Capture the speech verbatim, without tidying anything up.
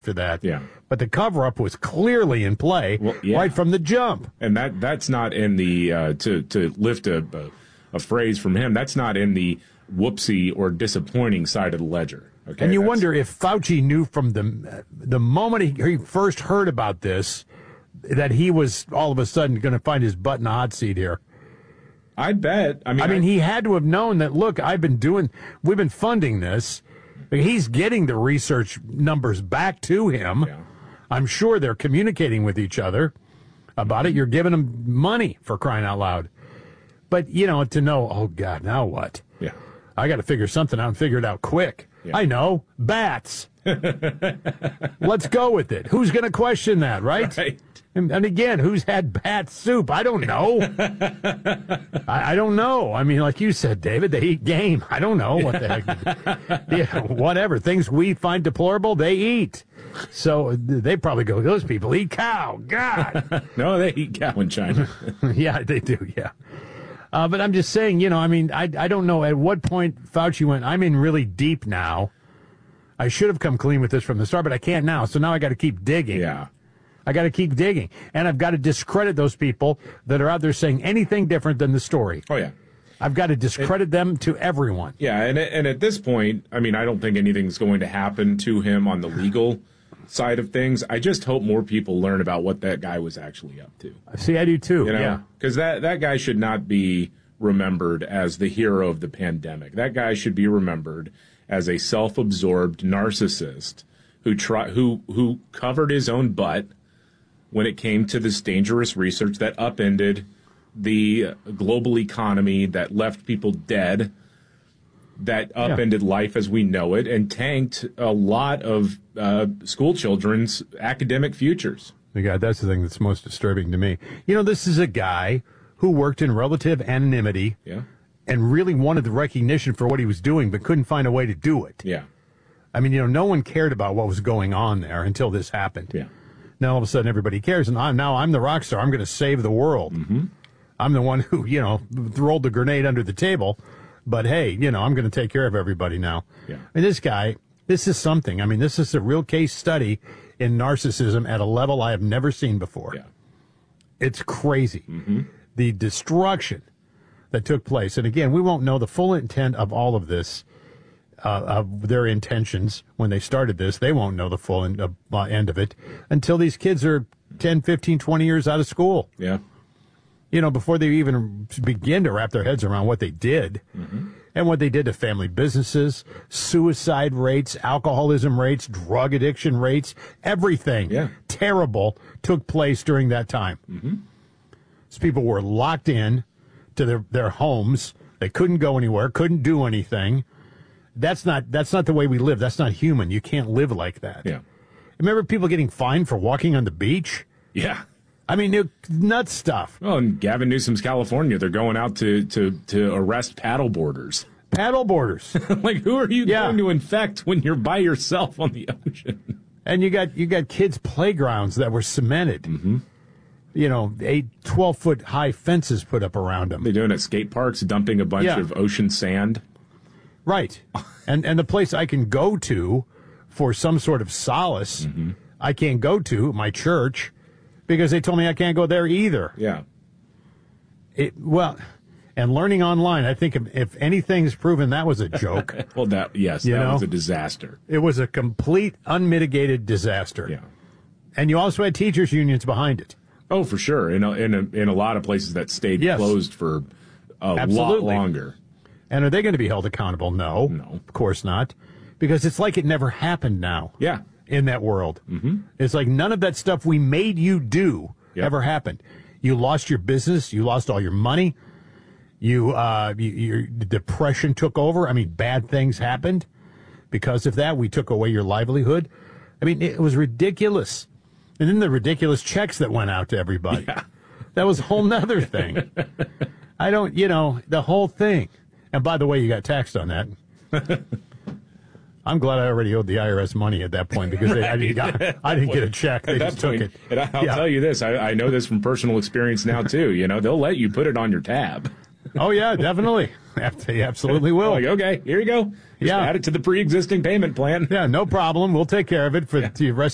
for that. Yeah. But the cover-up was clearly in play Well, yeah. right from the jump. And that that's not in the, uh, to, to lift a, a, a phrase from him, that's not in the whoopsie or disappointing side of the ledger. Okay, and you that's, wonder if Fauci knew from the the moment he, he first heard about this that he was all of a sudden going to find his butt in the hot seat here. I bet. I mean, I mean, I, he had to have known that, look, I've been doing, we've been funding this. He's getting the research numbers back to him. Yeah. I'm sure they're communicating with each other about it. You're giving them money, for crying out loud. But, you know, to know, oh, God, now what? Yeah. I got to figure something out and figure it out quick. Yeah. I know. Bats. Let's go with it. Who's going to question that, right? Right. And, and again, who's had bat soup? I don't know. I, I don't know. I mean, like you said, David, they eat game. I don't know what the heck. Yeah, whatever. Things we find deplorable, they eat. So they probably go, those people eat cow. God. No, they eat cow in China. Yeah, they do. Yeah. Uh, but I'm just saying, you know, I mean, I, I don't know at what point Fauci went, I'm in really deep now. I should have come clean with this from the start, but I can't now. So now I got to keep digging. Yeah. I got to keep digging. And I've got to discredit those people that are out there saying anything different than the story. Oh, yeah. I've got to discredit it, them to everyone. Yeah, and and at this point, I mean, I don't think anything's going to happen to him on the legal side of things. I just hope more people learn about what that guy was actually up to. See, I do too. You know? Yeah. Because that, that guy should not be remembered as the hero of the pandemic. That guy should be remembered as a self-absorbed narcissist who try, who who covered his own butt when it came to this dangerous research that upended the global economy, that left people dead, that upended yeah. life as we know it, and tanked a lot of uh, school children's academic futures. God, that's the thing that's most disturbing to me. You know, this is a guy who worked in relative anonymity yeah. and really wanted the recognition for what he was doing, but couldn't find a way to do it. Yeah. I mean, you know, no one cared about what was going on there until this happened. Yeah. Now all of a sudden everybody cares, and I'm, now I'm the rock star. I'm going to save the world. Mm-hmm. I'm the one who, you know, rolled the grenade under the table. But hey, you know, I'm going to take care of everybody now. Yeah. And this guy, this is something. I mean, this is a real case study in narcissism at a level I have never seen before. Yeah. It's crazy. Mm-hmm. The destruction that took place. And again, we won't know the full intent of all of this. Uh, of their intentions when they started this. They won't know the full end of, uh, end of it until these kids are ten, fifteen, twenty years out of school. Yeah. You know, before they even begin to wrap their heads around what they did mm-hmm. and what they did to family businesses, suicide rates, alcoholism rates, drug addiction rates, everything yeah. terrible took place during that time. Mm-hmm. So people were locked in to their, their homes. They couldn't go anywhere, couldn't do anything. That's not that's not the way we live. That's not human. You can't live like that. Yeah. Remember people getting fined for walking on the beach? Yeah. I mean, it, nuts stuff. Well, in Gavin Newsom's California, they're going out to, to, to arrest paddle boarders. Paddle boarders. Like, who are you yeah. going to infect when you're by yourself on the ocean? And you got you got kids' playgrounds that were cemented. Mm-hmm. You know, eight, twelve-foot high fences put up around them. They're doing it at skate parks, dumping a bunch yeah. of ocean sand. Right. and and the place I can go to for some sort of solace, mm-hmm. I can't go to, my church, because they told me I can't go there either. Yeah. It, well, and learning online, I think if, if anything's proven that was a joke. Well, that yes, you that know, was a disaster. It was a complete, unmitigated disaster. Yeah. And you also had teachers' unions behind it. Oh, for sure. In a, in a, in a lot of places that stayed yes. closed for a Absolutely. lot longer. And are they going to be held accountable? No. No. Of course not. Because it's like it never happened now. Yeah. In that world. Mm-hmm. It's like none of that stuff we made you do yep. ever happened. You lost your business. You lost all your money. You, uh, you, your depression took over. I mean, bad things happened. Because of that, we took away your livelihood. I mean, it was ridiculous. And then the ridiculous checks that went out to everybody. Yeah. That was a whole nother thing. I don't, you know, the whole thing. And by the way, you got taxed on that. I'm glad I already owed the I R S money at that point because right. they, I, didn't, got, I didn't get a check. They just point, took it. And I'll yeah. tell you this. I, I know this from personal experience now, too. You know, they'll let you put it on your tab. Oh, yeah, definitely. They absolutely will. Like, okay, here you go. Just yeah. add it to the pre-existing payment plan. Yeah, no problem. We'll take care of it for yeah. the rest